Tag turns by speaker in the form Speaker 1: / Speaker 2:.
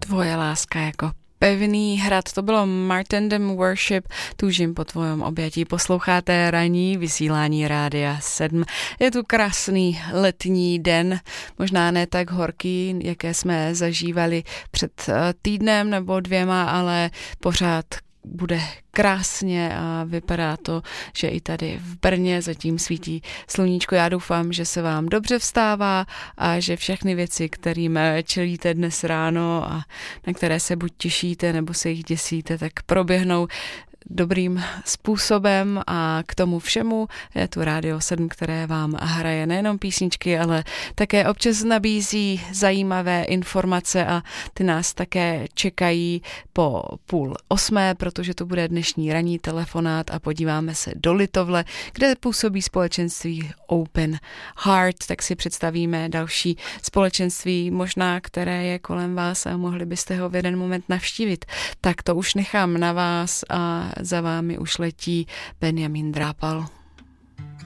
Speaker 1: Tvoje láska jako pevný hrad, to bylo Martyrdom Worship, tužím po tvojom obětí. Posloucháte ranní vysílání Rádia 7. Je tu krásný letní den, možná ne tak horký, jaké jsme zažívali před týdnem nebo dvěma, ale pořád bude krásně a vypadá to, že i tady v Brně zatím svítí sluníčko. Já doufám, že se vám dobře vstává a že všechny věci, kterým čelíte dnes ráno a na které se buď těšíte nebo se jich děsíte, tak proběhnou dobrým způsobem a k tomu všemu je tu Rádio 7, které vám hraje nejenom písničky, ale také občas nabízí zajímavé informace a ty nás také čekají po 7:30, protože to bude dnešní ranní telefonát a podíváme se do Litovle, kde působí společenství Open Heart, tak si představíme další společenství, možná které je kolem vás a mohli byste ho v jeden moment navštívit. Tak to už nechám na vás a za vámi už letí Benjamin Drápal.